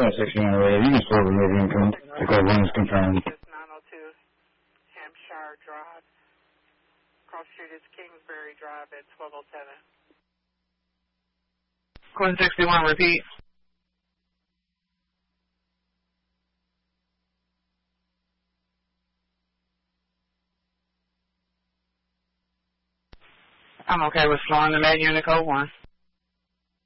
Queen 61 Radio. You can still remove income. The code 1 is confirmed. 902 Hampshire Drive. Cross Street is Kingsbury Drive at 1207. Queen 61, repeat. I'm okay with slowing the med unit code 1.